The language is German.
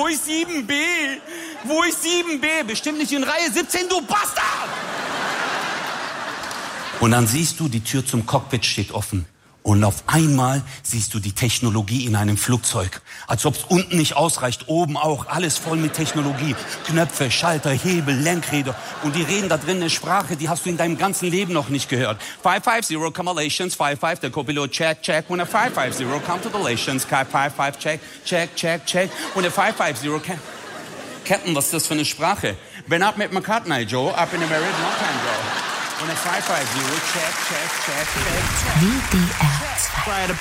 Wo ist 7b? Wo ist 7b? Bestimmt nicht in Reihe 17, du Bastard! Und dann siehst du, die Tür zum Cockpit steht offen. Und auf einmal siehst du die Technologie in einem Flugzeug. Als ob es unten nicht ausreicht, oben auch. Alles voll mit Technologie. Knöpfe, Schalter, Hebel, Lenkräder. Und die reden da drin eine Sprache, die hast du in deinem ganzen Leben noch nicht gehört. 550, Accommodations, 55, der Co-Pilot, check, check. When a 550, come to the Lations, 55, check, check, check, check. When a 550, Captain, was ist das für eine Sprache? Ben up mit McCartney, Joe, up in the married long time, Joe. When a 550, check, check, check, check, check. WDR 2.